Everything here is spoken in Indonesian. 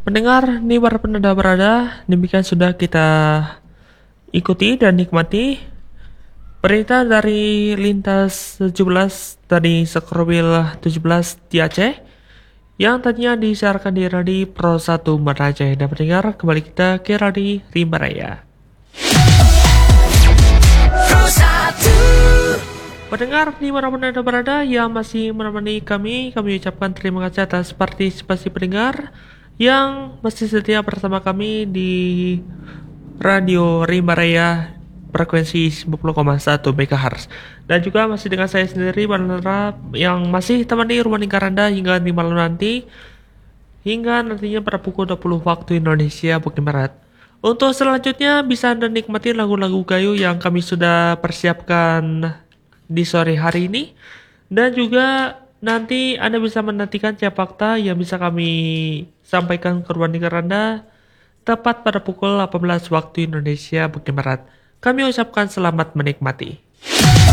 Pendengar, nih para penanda berada, demikian sudah kita ikuti dan nikmati berita dari Lintas 17 dari Sekrowil 17 di Aceh yang tadinya disiarkan di Radio Pro 1 Aceh. Dan pendengar, kembali kita ke Radio Rimba Raya. Pendengar di mana-mana Anda berada yang masih menemani kami ucapkan terima kasih atas partisipasi pendengar yang masih setia bersama kami di Radio Rimba Raya frekuensi 90,1 MHz. Dan juga masih dengan saya sendiri, Bandara, yang masih temani rumah lingkar Anda hingga di malam nanti, hingga nantinya pada pukul 20 waktu Indonesia bagian Barat. Untuk selanjutnya bisa Anda nikmati lagu-lagu gayo yang kami sudah persiapkan di sore hari ini. Dan juga nanti Anda bisa menantikan Cek Fakta yang bisa kami sampaikan ke ruang lingkar Anda tepat pada pukul 18 waktu Indonesia bagian Barat. Kami ucapkan selamat menikmati.